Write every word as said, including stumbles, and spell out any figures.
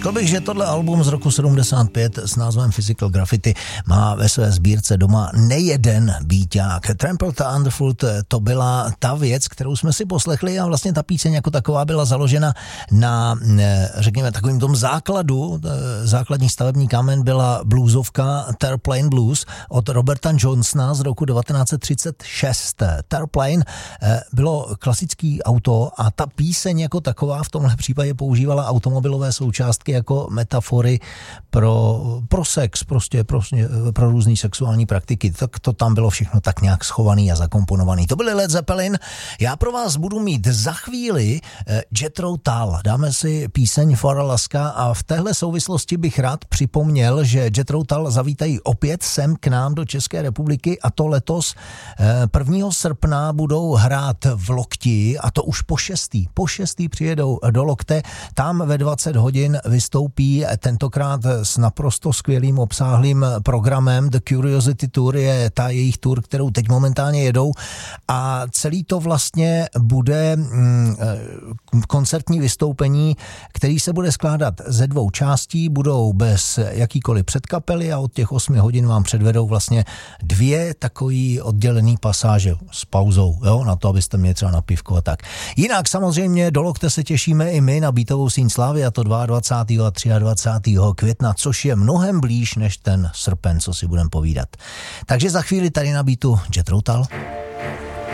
Řekl bych, že tohle album z roku sedmdesát pět s názvem Physical Graffiti má ve své sbírce doma nejeden býťák. Trampled Underfoot, to byla ta věc, kterou jsme si poslechli a vlastně ta píseň jako taková byla založena na, řekněme, takovým tom základu. Základní stavební kámen byla bluesovka Terplane Blues od Roberta Johnsona z roku devatenáct set třicet šest. Terplane bylo klasický auto a ta píseň jako taková v tomhle případě používala automobilové součástky jako metafory pro, pro sex, prostě, prostě pro různý sexuální praktiky. Tak to tam bylo všechno tak nějak schovaný a zakomponovaný. To byly Led Zeppelin. Já pro vás budu mít za chvíli Jethro Tull. Dáme si píseň For Alaska a v téhle souvislosti bych rád připomněl, že Jethro Tull zavítají opět sem k nám do České republiky a to letos prvního srpna budou hrát v Lokti a to už po šestý. Po šestý přijedou do Lokte. Tam ve dvacet hodin vystoupí tentokrát s naprosto skvělým obsáhlým programem. The Curiosity Tour je ta jejich tour, kterou teď momentálně jedou a celý to vlastně bude mm, koncertní vystoupení, který se bude skládat ze dvou částí, budou bez jakýkoliv předkapely a od těch osmi hodin vám předvedou vlastně dvě takový oddělený pasáže s pauzou, jo, na to, abyste měli třeba na pivko a tak. Jinak samozřejmě do Lokte se těšíme i my na Beatovou síň slávy a to dvacátého druhého a dvacátého třetího května, což je mnohem blíž než ten srpen, co si budeme povídat. Takže za chvíli tady na Beatu Jethro Tull.